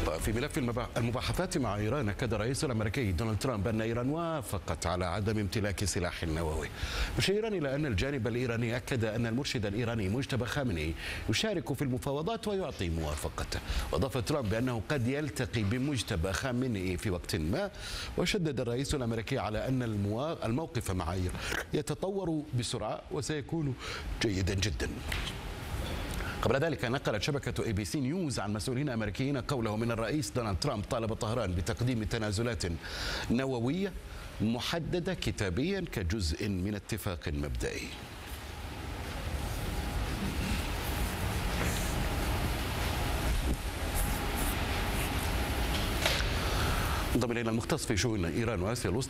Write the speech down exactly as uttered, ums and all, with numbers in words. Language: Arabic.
في ملف المباحثات مع إيران، أكد الرئيس الأمريكي دونالد ترامب أن إيران وافقت على عدم امتلاك سلاح نووي، مشيرا إلى أن الجانب الإيراني أكد أن المرشد الإيراني مجتبى خامنئي يشارك في المفاوضات ويعطي موافقته. وأضاف ترامب بأنه قد يلتقي بمجتبى خامنئي في وقت ما، وشدد الرئيس الأمريكي على أن الموقف مع إيران يتطور بسرعة وسيكون جيدا جدا. قبل ذلك نقلت شبكة اي بي سي نيوز عن مسؤولين أمريكيين قوله من الرئيس دونالد ترامب طالب طهران بتقديم تنازلات نووية محددة كتابيا كجزء من اتفاق مبدئي. انضم الينا المختص في شؤون ايران واسيا الوسطى